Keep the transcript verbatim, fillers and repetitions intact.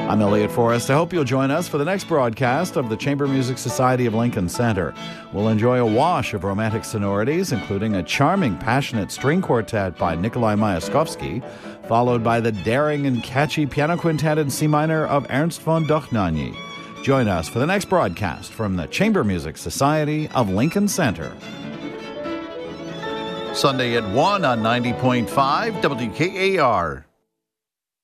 I'm Elliot Forrest. I hope you'll join us for the next broadcast of the Chamber Music Society of Lincoln Center. We'll enjoy a wash of romantic sonorities, including a charming, passionate string quartet by Nikolai Myaskovsky, followed by the daring and catchy piano quintet in C minor of Ernst von Dohnanyi. Join us for the next broadcast from the Chamber Music Society of Lincoln Center. Sunday at one on ninety point five W K A R.